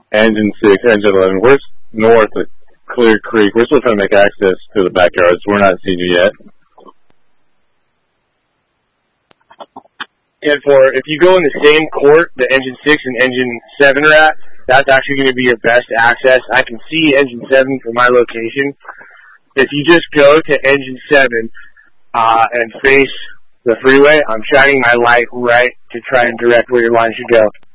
Engine 6, Engine 11. We're north of Clear Creek. We're still trying to make access to the backyards. We're not seeing you yet. And if you go in the same court that Engine 6 and Engine 7 are at, that's actually going to be your best access. I can see Engine 7 from my location. If you just go to Engine 7 and face the freeway, I'm shining my light right to try and direct where your line should go.